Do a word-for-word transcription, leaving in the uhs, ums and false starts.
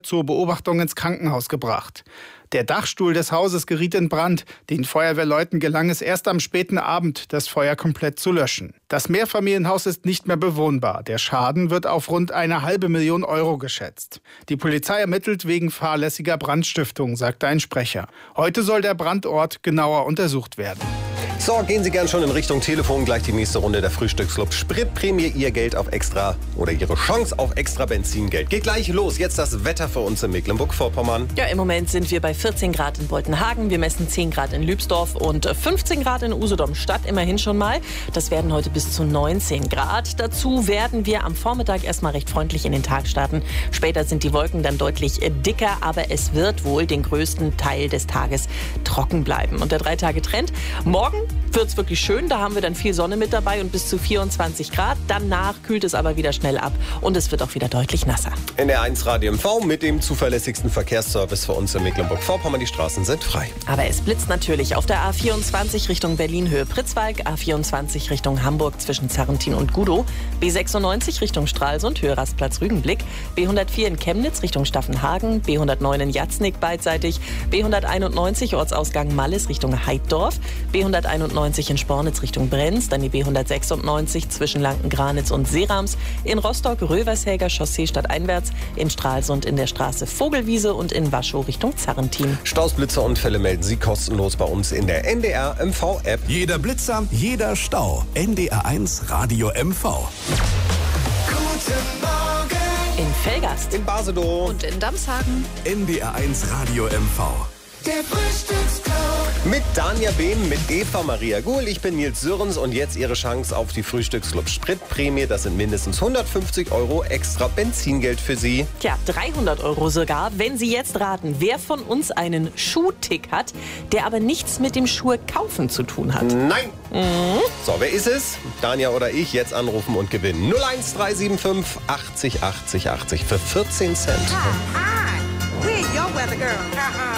zur Beobachtung ins Krankenhaus gebracht. Der Dachstuhl des Hauses geriet in Brand. Den Feuerwehrleuten gelang es erst am späten Abend, das Feuer komplett zu löschen. Das Mehrfamilienhaus ist nicht mehr bewohnbar. Der Schaden wird auf rund eine halbe Million Euro geschätzt. Die Polizei ermittelt wegen fahrlässiger Brandstiftung, sagte ein Sprecher. Heute soll der Brandort genauer untersucht werden. So, gehen Sie gern schon in Richtung Telefon. Gleich die nächste Runde der Frühstücksclub. Spritprämie, Ihr Geld auf extra oder Ihre Chance auf extra Benzingeld. Geht gleich los. Jetzt das Wetter für uns in Mecklenburg-Vorpommern. Ja, im Moment sind wir bei vierzehn Grad in Boltenhagen. Wir messen zehn Grad in Lübsdorf und fünfzehn Grad in Usedom-Stadt. Immerhin schon mal. Das werden heute bis zu neunzehn Grad. Dazu werden wir am Vormittag erstmal recht freundlich in den Tag starten. Später sind die Wolken dann deutlich dicker, aber es wird wohl den größten Teil des Tages trocken bleiben. Und der drei Tage Trend. Morgen wird es wirklich schön, da haben wir dann viel Sonne mit dabei und bis zu vierundzwanzig Grad. Danach kühlt es aber wieder schnell ab und es wird auch wieder deutlich nasser. N D R eins Radio M V mit dem zuverlässigsten Verkehrsservice für uns in Mecklenburg-Vorpommern. Die Straßen sind frei. Aber es blitzt natürlich auf der A vierundzwanzig Richtung Berlin Höhe Pritzwalk, A vierundzwanzig Richtung Hamburg zwischen Zarrentin und Gudow, B sechsundneunzig Richtung Stralsund Höhe Rastplatz Rügenblick, B hundertvier in Chemnitz Richtung Staffenhagen, B hundertneun in Jatznig beidseitig, B hunderteinundneunzig Ortsausgang Malles Richtung Heiddorf, B hunderteinundneunzig in Spornitz Richtung Brenz, dann die B hundertsechsundneunzig zwischen Lanken-Granitz und Seerams, in Rostock Rövershäger Chaussee stadteinwärts, in Stralsund in der Straße Vogelwiese und in Waschow Richtung Zarrentin. Staus, Blitzer und Fälle melden Sie kostenlos bei uns in der N D R M V-App. Jeder Blitzer, jeder Stau. N D R eins Radio M V. Guten Morgen In Velgast, In Basedow. Und in Damshagen. N D R eins Radio M V. der Frühstücksclub. Mit Danja Behm, mit Eva Maria Guhl. Ich bin Nils Sürrens und jetzt Ihre Chance auf die Frühstücksclub Spritprämie. Das sind mindestens hundertfünfzig Euro extra Benzingeld für Sie. Tja, dreihundert Euro sogar, wenn Sie jetzt raten, wer von uns einen Schuhtick hat, der aber nichts mit dem Schuhe kaufen zu tun hat. Nein! Mhm. So, wer ist es? Danja oder ich? Jetzt anrufen und gewinnen. null eins drei sieben fünf achtzig achtzig achtzig für vierzehn Cent. Hi, we're your weather girl.